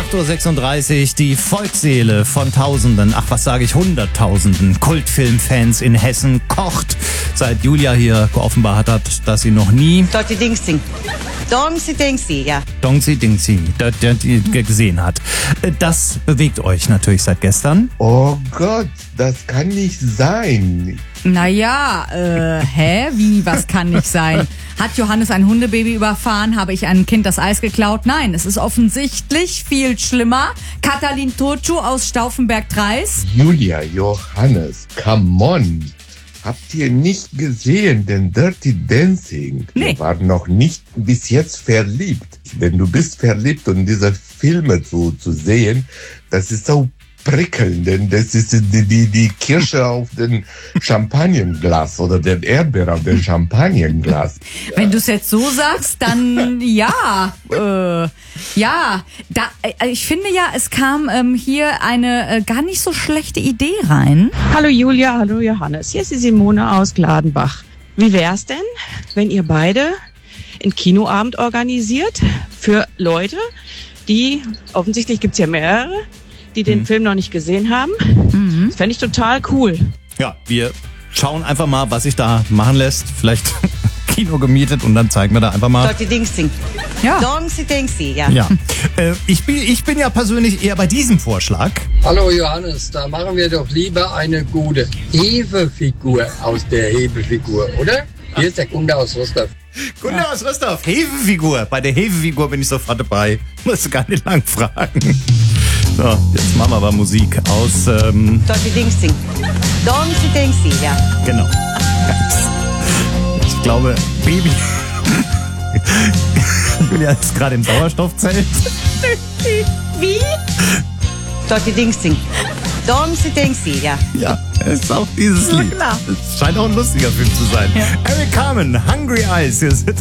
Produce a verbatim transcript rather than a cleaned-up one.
acht Uhr sechsunddreißig, die Volksseele von Tausenden, ach was sage ich, Hunderttausenden Kultfilmfans in Hessen kocht, seit Julia hier geoffenbart hat, dass sie noch nie Dort die Dingsing. Dongsi Dingsi, ja. Dongsi Dingsi d- d- d- gesehen hat. Das bewegt euch natürlich seit gestern. Oh Gott, das kann nicht sein. Naja, äh, hä? Wie, was kann nicht sein? Hat Johannes ein Hundebaby überfahren? Habe ich einem Kind das Eis geklaut? Nein, es ist offensichtlich viel schlimmer. Katalin Turcu aus Stauffenberg-Treis. Julia, Johannes, come on. Habt ihr nicht gesehen, den Dirty Dancing? Nee. Wir waren noch nicht bis jetzt verliebt. Wenn du bist verliebt und diese Filme zu, zu sehen, das ist so prickelnd, denn das ist die, die, die Kirsche auf den Champagnenglas oder den Erdbeer auf den Champagnenglas. Wenn du es jetzt so sagst, dann ja, äh, ja. Da, äh, ich finde ja, es kam ähm, hier eine äh, gar nicht so schlechte Idee rein. Hallo Julia, hallo Johannes. Hier ist die Simone aus Gladenbach. Wie wär's denn, wenn ihr beide einen Kinoabend organisiert für Leute, die, offensichtlich gibt's ja mehrere, die den mhm. Film noch nicht gesehen haben? Mhm. Das fände ich total cool. Ja, wir schauen einfach mal, was sich da machen lässt. Vielleicht Kino gemietet und dann zeigen wir da einfach mal. Dort die Dingsing. Ja. Dongsi Dingsi, ja. Ja, äh, ich, bin, ich bin ja persönlich eher bei diesem Vorschlag. Hallo Johannes, da machen wir doch lieber eine gute Hefefigur aus der Hebefigur, oder? Hier ist der Kunde aus Rostov. Kunde ja. aus Rostov, Hefefigur. Bei der Hefefigur bin ich sofort dabei. Musst du gar nicht lang fragen. So, jetzt machen wir aber Musik aus, ähm, Dort die Dingsing. Dongsi Dingsi, ja. genau. Ich glaube, Baby. Julia ist gerade im Sauerstoffzelt. Wie? Dort die Dingsing. Dongsi Dingsi, ja. Ja, es ist auch dieses Na Lied. klar. Es scheint auch ein lustiger Film zu sein. Ja. Eric Carmen, Hungry Eyes. Hier ist